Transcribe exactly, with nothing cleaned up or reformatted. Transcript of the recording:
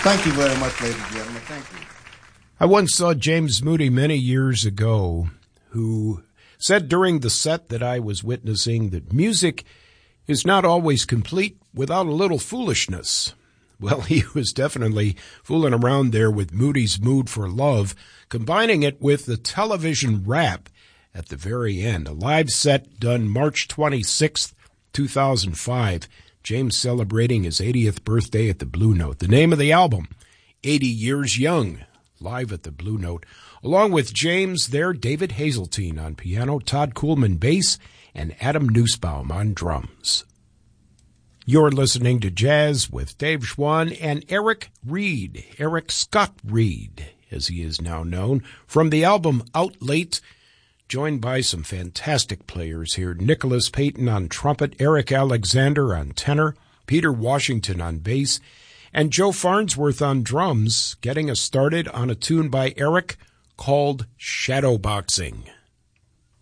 Thank you very much, ladies and gentlemen. Thank you. I once saw James Moody many years ago, who said during the set that I was witnessing that music is not always complete without a little foolishness. Well, he was definitely fooling around there with Moody's Mood for Love, combining it with the television rap at the very end. A live set done March twenty-sixth, two thousand five. James celebrating his eightieth birthday at the Blue Note. The name of the album, eighty Years Young, live at the Blue Note. Along with James there, David Hazeltine on piano, Todd Kuhlman bass, and Adam Nussbaum on drums. You're listening to Jazz with Dave Schwann and Eric Reed, Eric Scott Reed, as he is now known, from the album Out Late, joined by some fantastic players here. Nicholas Payton on trumpet, Eric Alexander on tenor, Peter Washington on bass, and Joe Farnsworth on drums, getting us started on a tune by Eric called Shadowboxing.